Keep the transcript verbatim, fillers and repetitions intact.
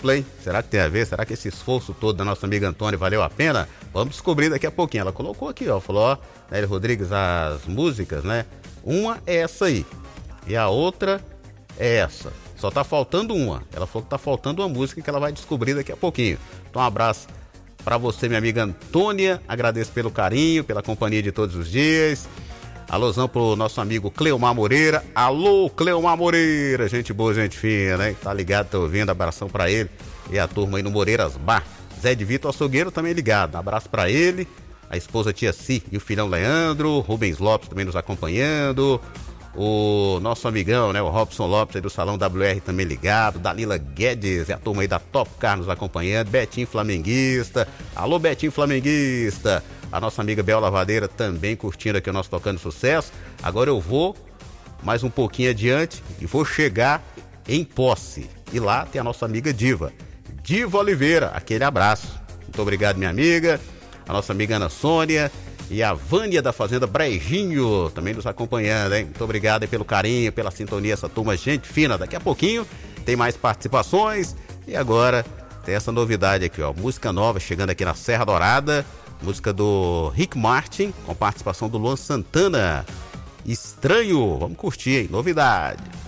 dupla, hein? Será que tem a ver? Será que esse esforço todo da nossa amiga Antônia valeu a pena? Vamos descobrir daqui a pouquinho. Ela colocou aqui, ó, falou, ó, Nélia Rodrigues, as músicas, né? Uma é essa aí e a outra é essa. Só tá faltando uma. Ela falou que tá faltando uma música que ela vai descobrir daqui a pouquinho. Então um abraço pra você, minha amiga Antônia. Agradeço pelo carinho, pela companhia de todos os dias. Alôzão pro nosso amigo Cleomar Moreira. Alô, Cleomar Moreira, gente boa, gente fina, né? Tá ligado, tá ouvindo, abração pra ele e a turma aí no Moreiras Bar. Zé de Vitor Açougueiro também ligado, abraço pra ele, a esposa Tia Si e o filhão Leandro, Rubens Lopes também nos acompanhando, o nosso amigão, né, o Robson Lopes aí do Salão W R também ligado, Dalila Guedes e a turma aí da Top Car nos acompanhando, Betinho Flamenguista, alô Betinho Flamenguista, a nossa amiga Bel Lavadeira também curtindo aqui o nosso Tocando Sucesso. Agora eu vou mais um pouquinho adiante e vou chegar em Posse. E lá tem a nossa amiga Diva. Diva Oliveira, aquele abraço. Muito obrigado, minha amiga. A nossa amiga Ana Sônia e a Vânia da Fazenda Brejinho também nos acompanhando, hein? Muito obrigado aí pelo carinho, pela sintonia, essa turma, gente fina. Daqui a pouquinho tem mais participações. E agora tem essa novidade aqui, ó. Música nova chegando aqui na Serra Dourada. Música do Rick Martin, com participação do Luan Santana. Estranho, vamos curtir, hein? Novidade.